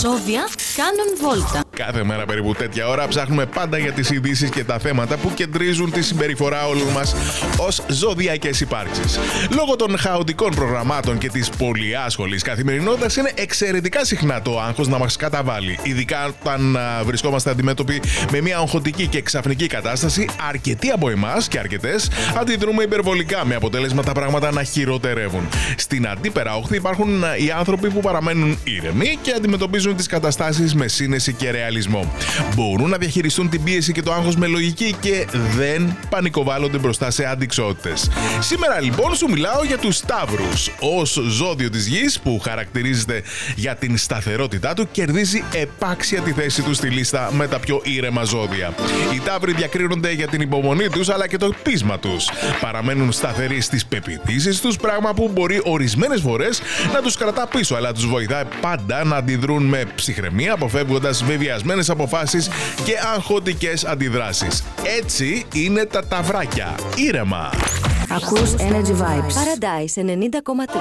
ζώδια κάνουν βόλτα. Κάθε μέρα περίπου τέτοια ώρα ψάχνουμε πάντα για τις ειδήσεις και τα θέματα που κεντρίζουν τη συμπεριφορά όλων μας ως ζωδιακές υπάρξεις. Λόγω των χαοτικών προγραμμάτων και της πολυάσχολης καθημερινότητας είναι εξαιρετικά συχνά το άγχος να μας καταβάλει. Ειδικά όταν βρισκόμαστε αντιμέτωποι με μια αγχωτική και ξαφνική κατάσταση, αρκετοί από εμάς και αρκετές αντιδρούμε υπερβολικά, με αποτέλεσμα τα πράγματα να χειροτερεύουν. Στην αντίπερα όχθη υπάρχουν οι άνθρωποι που παραμένουν ήρεμοι και αντιμετωπίζουν τις καταστάσεις με σύνεση και ρεαλισμό. Μπορούν να διαχειριστούν την πίεση και το άγχος με λογική και δεν πανικοβάλλονται μπροστά σε αντιξότητες. Σήμερα λοιπόν σου μιλάω για τους Σταύρους. Ως ζώδιο της γης που χαρακτηρίζεται για την σταθερότητά του, κερδίζει επάξια τη θέση του στη λίστα με τα πιο ήρεμα ζώδια. Οι Ταύροι διακρίνονται για την υπομονή τους αλλά και το πείσμα τους. Παραμένουν σταθεροί στις πεποιθήσεις τους, πράγμα που μπορεί ορισμένες φορές να τους κρατά πίσω, αλλά τους βοηθάει πάντα να αντιδρούν με ψυχραιμία, αποφεύγοντας βεβαιασμένες αποφάσεις και αγχωτικές αντιδράσεις. Έτσι είναι τα Ταυράκια. Ήρεμα. Ακούς Energy Vibes. Paradise 90,3.